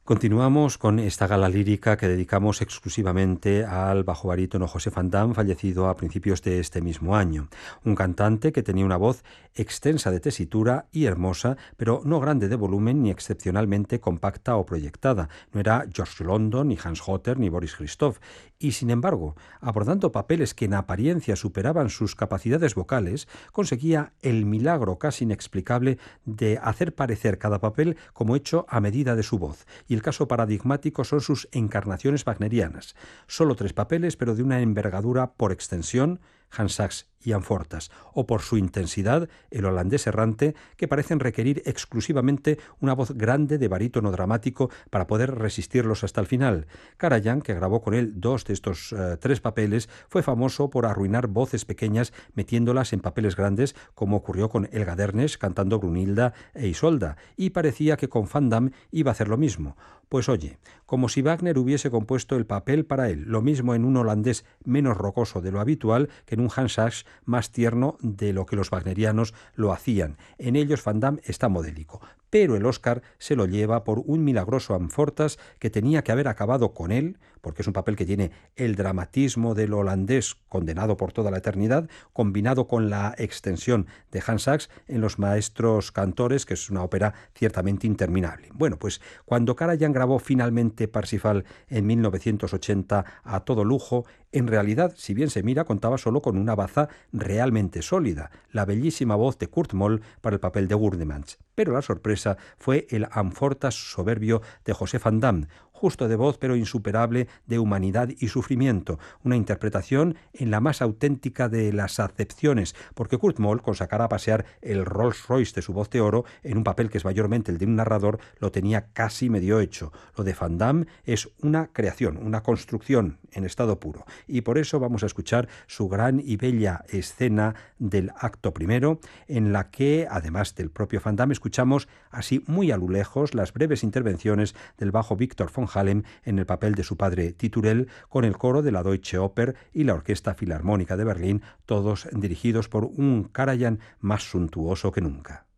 Continuamos con esta gala lírica que dedicamos exclusivamente al bajo barítono José Van Damme, fallecido a principios de este mismo año. Un cantante que tenía una voz extensa de tesitura y hermosa, pero no grande de volumen ni excepcionalmente compacta o proyectada. No era George London, ni Hans Hotter, ni Boris Christoph. Y sin embargo, abordando papeles que en apariencia superaban sus capacidades vocales, conseguía el milagro casi inexplicable de hacer parecer cada papel como hecho a medida de su voz. Y el caso paradigmático son sus encarnaciones wagnerianas. Solo 3 papeles, pero de una envergadura por extensión, Hans Sachs y Amfortas, o por su intensidad, el holandés errante, que parecen requerir exclusivamente una voz grande de barítono dramático para poder resistirlos hasta el final. Karajan, que grabó con él 2 de estos 3 papeles, fue famoso por arruinar voces pequeñas metiéndolas en papeles grandes, como ocurrió con Helga Dernes cantando Brunilda e Isolda, y parecía que con Van Damme iba a hacer lo mismo. Pues oye, como si Wagner hubiese compuesto el papel para él, lo mismo en un holandés menos rocoso de lo habitual que en un Hans Sachs más tierno de lo que los wagnerianos lo hacían. En ellos Van Damme está modélico, pero el Oscar se lo lleva por un milagroso Amfortas que tenía que haber acabado con él, porque es un papel que tiene el dramatismo del holandés condenado por toda la eternidad, combinado con la extensión de Hans Sachs en Los Maestros Cantores, que es una ópera ciertamente interminable. Bueno, pues cuando Karajan grabó finalmente Parsifal en 1980 a todo lujo, en realidad, si bien se mira, contaba solo con una baza realmente sólida, la bellísima voz de Kurt Moll para el papel de Gurdemans. Pero la sorpresa fue el Amfortas soberbio de José Van Damme, justo de voz pero insuperable de humanidad y sufrimiento, una interpretación en la más auténtica de las acepciones, porque Kurt Moll, con sacar a pasear el Rolls Royce de su voz de oro en un papel que es mayormente el de un narrador, lo tenía casi medio hecho. Lo de Van Damme es una creación, una construcción en estado puro, y por eso vamos a escuchar su gran y bella escena del acto primero, en la que, además del propio Van Damme, escuchamos así muy a lo lejos las breves intervenciones del bajo Victor von Halem en el papel de su padre Titurel, con el coro de la Deutsche Oper y la Orquesta Filarmónica de Berlín, todos dirigidos por un Karajan más suntuoso que nunca.